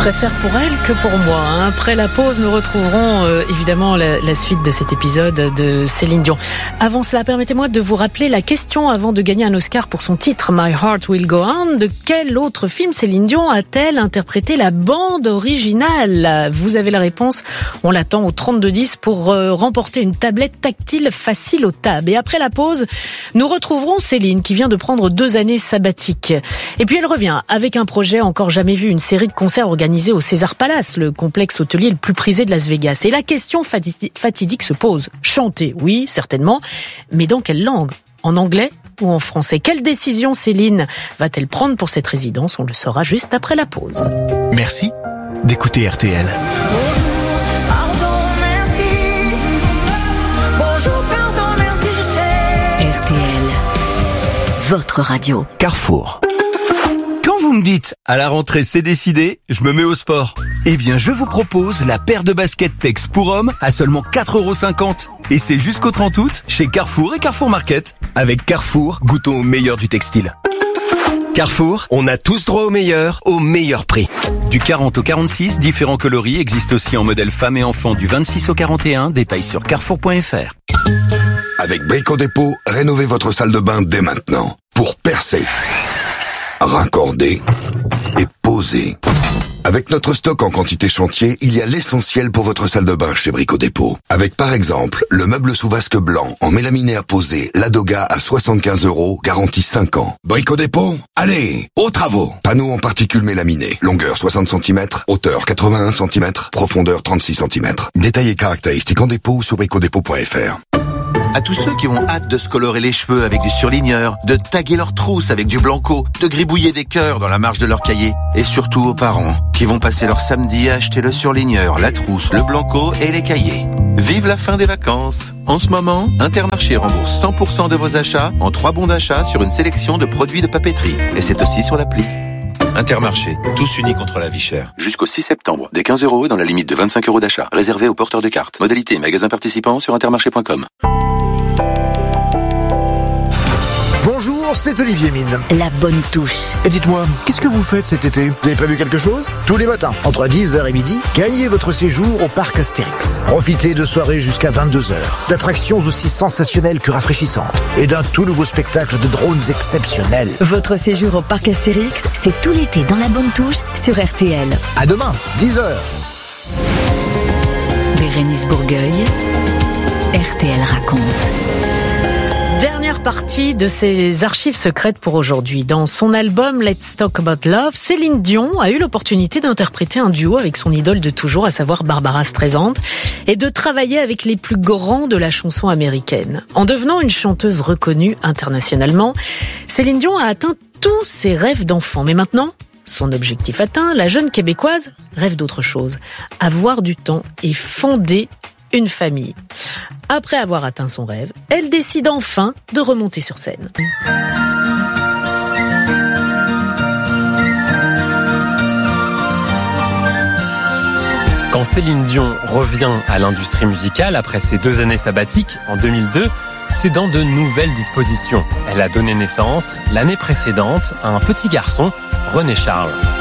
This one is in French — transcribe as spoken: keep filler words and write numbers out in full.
préfère pour elle que pour moi. Hein. Après la pause, nous retrouverons euh, évidemment la, la suite de cet épisode de Céline Dion. Avant cela, permettez-moi de vous rappeler la question avant de gagner un Oscar pour son titre My Heart Will Go On. De quel autre film Céline Dion a-t-elle interprété la bande originale? Vous avez la réponse. On l'attend au trente-deux dix pour euh, remporter une tablette tactile facile au tab. Et après la pause, nous retrouverons Céline qui vient de prendre deux années sabbatiques. Et puis elle revient avec un projet encore jamais vu, une série de concerts organisés au César Palace, le complexe hôtelier le plus prisé de Las Vegas. Et la question fatidique se pose. Chanter, oui, certainement, mais dans quelle langue? En anglais ou en français? Quelle décision Céline va-t-elle prendre pour cette résidence? On le saura juste après la pause. Merci d'écouter R T L. R T L, votre radio. Carrefour. Quand vous me dites « à la rentrée c'est décidé, je me mets au sport », eh bien je vous propose la paire de baskets Tex pour hommes à seulement quatre euros cinquante. Et c'est jusqu'au trente août chez Carrefour et Carrefour Market. Avec Carrefour, goûtons au meilleur du textile. Carrefour, on a tous droit au meilleur, au meilleur prix. Du quarante au quarante-six, différents coloris existent aussi en modèle femmes et enfants du vingt-six au quarante et un. Détails sur carrefour point f r. Avec Brico Dépôt, rénovez votre salle de bain dès maintenant. Pour percer, raccorder et poser. Avec notre stock en quantité chantier, il y a l'essentiel pour votre salle de bain chez Brico Dépôt. Avec par exemple, le meuble sous vasque blanc en mélaminé à poser, Ladoga à soixante-quinze euros, garantie cinq ans. Brico Dépôt, allez, aux travaux. Panneaux en particules mélaminées, longueur soixante centimètres, hauteur quatre-vingt-un centimètres, profondeur trente-six centimètres. Détails et caractéristiques en dépôt sur brico dépôt point f r. À tous ceux qui ont hâte de se colorer les cheveux avec du surligneur, de taguer leurs trousses avec du blanco, de gribouiller des cœurs dans la marge de leur cahier. Et surtout aux parents qui vont passer leur samedi à acheter le surligneur, la trousse, le blanco et les cahiers. Vive la fin des vacances! En ce moment, Intermarché rembourse cent pour cent de vos achats en trois bons d'achat sur une sélection de produits de papeterie. Et c'est aussi sur l'appli. Intermarché, tous unis contre la vie chère. Jusqu'au six septembre, des quinze euros dans la limite de vingt-cinq euros d'achat. Réservé aux porteurs de cartes. Modalité magasin participant sur intermarché point com. Bonjour, c'est Olivier Mine. La bonne touche. Et dites-moi, qu'est-ce que vous faites cet été? Vous avez prévu quelque chose? Tous les matins, entre dix heures et midi, gagnez votre séjour au parc Astérix. Profitez de soirées jusqu'à vingt-deux heures, d'attractions aussi sensationnelles que rafraîchissantes, et d'un tout nouveau spectacle de drones exceptionnels. Votre séjour au parc Astérix, c'est tout l'été dans la bonne touche sur R T L. À demain, dix heures. Bérénice Bourgueil, R T L raconte. Dernière partie de ses archives secrètes pour aujourd'hui. Dans son album Let's Talk About Love, Céline Dion a eu l'opportunité d'interpréter un duo avec son idole de toujours, à savoir Barbara Streisand, et de travailler avec les plus grands de la chanson américaine. En devenant une chanteuse reconnue internationalement, Céline Dion a atteint tous ses rêves d'enfant. Mais maintenant, son objectif atteint, la jeune Québécoise rêve d'autre chose. Avoir du temps et fonder une famille. Après avoir atteint son rêve, elle décide enfin de remonter sur scène. Quand Céline Dion revient à l'industrie musicale après ses deux années sabbatiques en deux mille deux, c'est dans de nouvelles dispositions. Elle a donné naissance l'année précédente à un petit garçon, René Charles.